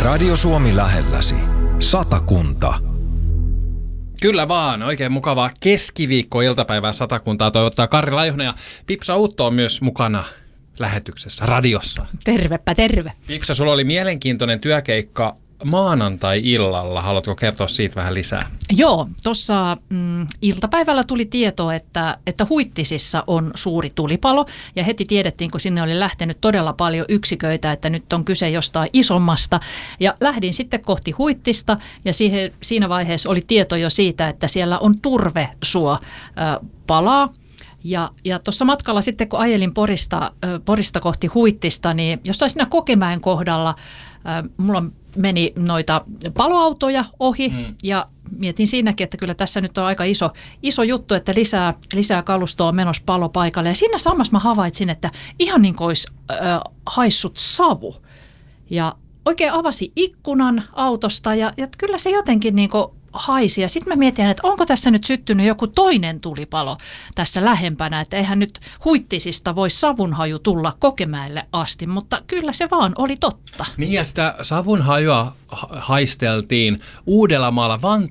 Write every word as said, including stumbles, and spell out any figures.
Radio Suomi lähelläsi. Satakunta. Kyllä vaan, oikein mukavaa keskiviikko-iltapäivää Satakuntaa toivottaa Karri Laihonen ja Pipsa Uutto on myös mukana lähetyksessä radiossa. Tervepä terve. Pipsa, sulla oli mielenkiintoinen työkeikka maanantai-illalla. Haluatko kertoa siitä vähän lisää? Joo, tuossa mm, iltapäivällä tuli tieto, että, että Huittisissa on suuri tulipalo ja heti tiedettiin, kun sinne oli lähtenyt todella paljon yksiköitä, että nyt on kyse jostain isommasta. Ja lähdin sitten kohti Huittista ja siihen, siinä vaiheessa oli tieto jo siitä, että siellä on turvesuo äh, palaa. Ja, ja tuossa matkalla sitten, kun ajelin Porista, äh, Porista kohti Huittista, niin jossain siinä Kokemäen kohdalla äh, mulla meni noita paloautoja ohi mm. ja mietin siinäkin, että kyllä tässä nyt on aika iso, iso juttu, että lisää, lisää kalustoa on menossa palopaikalle. Ja siinä samassa mä havaitsin, että ihan niin kuin olisi äh, haissut savu. Ja oikein avasi ikkunan autosta ja, ja kyllä se jotenkin niin kuin haisi. Ja sitten mä mietin, että onko tässä nyt syttynyt joku toinen tulipalo tässä lähempänä, että eihän nyt Huittisista voi savunhaju tulla Kokemäelle asti, mutta kyllä se vaan oli totta. Niin ja sitä savunhajua haisteltiin Uudellamaalla,